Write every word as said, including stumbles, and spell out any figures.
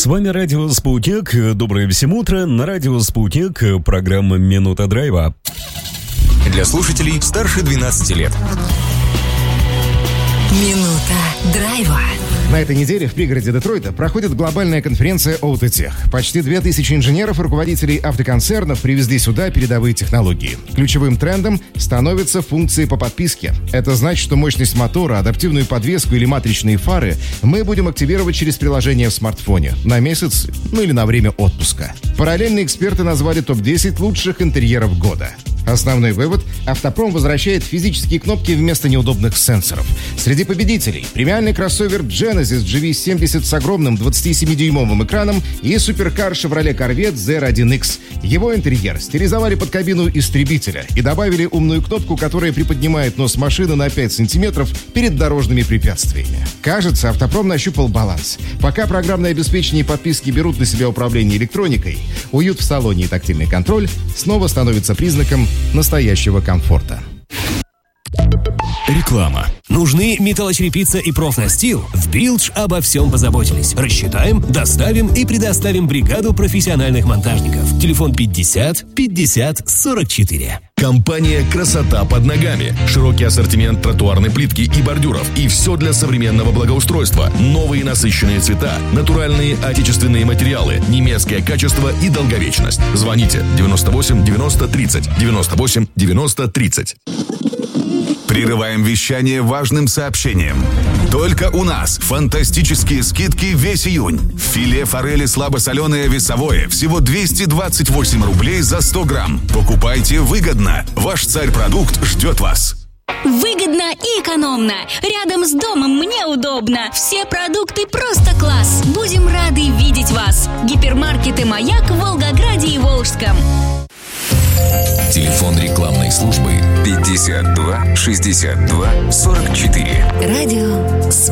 С вами Радио Спутник. Доброе всем утро. На Радио Спутник программа «Минута драйва». Для слушателей старше двенадцати лет. Минута драйва. На этой неделе в пригороде Детройта проходит глобальная конференция Autotech. Почти две тысячи инженеров и руководителей автоконцернов привезли сюда передовые технологии. Ключевым трендом становятся функции по подписке. Это значит, что мощность мотора, адаптивную подвеску или матричные фары мы будем активировать через приложение в смартфоне на месяц, ну или на время отпуска. Параллельно эксперты назвали топ десять лучших интерьеров года. Основной вывод – автопром возвращает физические кнопки вместо неудобных сенсоров. Среди победителей – премиальный кроссовер Genesis джи ви семьдесят с огромным двадцатисемидюймовым экраном и суперкар Chevrolet Corvette зет один икс. Его интерьер стилизовали под кабину истребителя и добавили умную кнопку, которая приподнимает нос машины на пять сантиметров перед дорожными препятствиями. Кажется, автопром нащупал баланс. Пока программное обеспечение и подписки берут на себя управление электроникой, уют в салоне и тактильный контроль снова становится признаком настоящего комфорта. Реклама. Нужны металлочерепица и профнастил? В Билдж обо всем позаботились. Рассчитаем, доставим и предоставим бригаду профессиональных монтажников. Телефон пятьдесят пятьдесят сорок четыре. Компания «Красота под ногами». Широкий ассортимент тротуарной плитки и бордюров. И все для современного благоустройства. Новые насыщенные цвета, натуральные отечественные материалы, немецкое качество и долговечность. Звоните девяносто восемь девяносто тридцать, девяносто восемь девяносто тридцать. Прерываем вещание важным сообщением. Только у нас фантастические скидки весь июнь. Филе форели слабосоленое весовое всего двести двадцать восемь рублей за сто грамм. Покупайте выгодно. Ваш царь-продукт ждет вас. Выгодно и экономно. Рядом с домом мне удобно. Все продукты просто класс. Будем рады видеть вас. Гипермаркеты «Маяк» в Волгограде и Волжском. Телефон рекламной службы пятьдесят два шестьдесят два сорок четыре. Радио